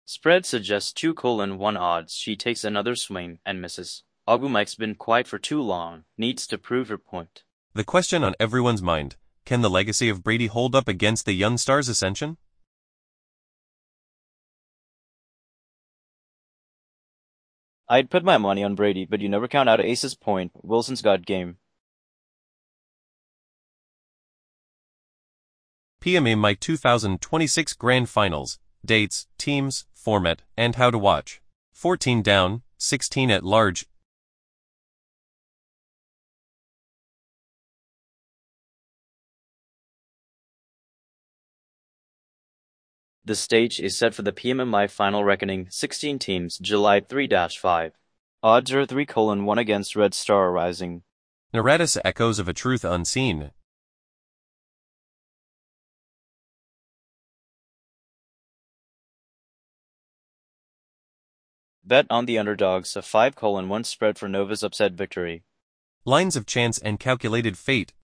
Spread suggests 2:1 odds. She takes another swing and misses. Ogumike's been quiet for too long. Needs to prove her point. The question on everyone's mind, can the legacy of Brady hold up against the young star's ascension? I'd put my money on Brady, but you never count out Ace's point. Wilson's got game. PMA My 2026 Grand Finals, dates, teams, format, and how to watch. 14 down, 16 at large. The stage is set for the PMMI Final Reckoning, 16 teams, July 3-5. Odds are 3:1 against Red Star Rising. Narratus echoes of a truth unseen. Bet on the underdogs, a 5:1 spread for Nova's upset victory. Lines of chance and calculated fate.